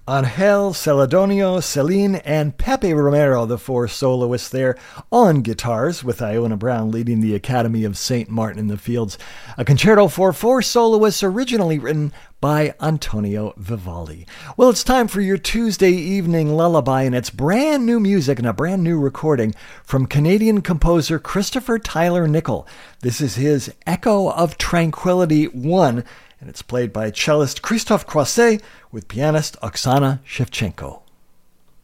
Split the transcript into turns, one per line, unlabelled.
Angel, Celedonio, Celine, and Pepe Romero, the four soloists there on guitars, with Iona Brown leading the Academy of St. Martin in the Fields. A concerto for four soloists originally written by Antonio Vivaldi. Well, it's time for your Tuesday evening lullaby, and it's brand new music and a brand new recording from Canadian composer Christopher Tyler Nickel. This is his Echo of Tranquility 1, and it's played by cellist Christophe Croisset with pianist Oksana Shevchenko.